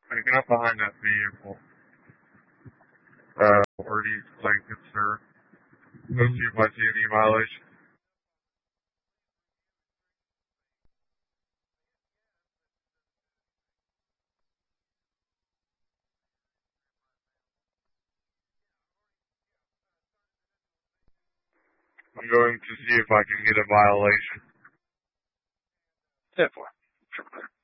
I got behind that vehicle. Where do you think it's sir? Let's see if I see any violation. I'm going to see if I can get a violation. 10-4.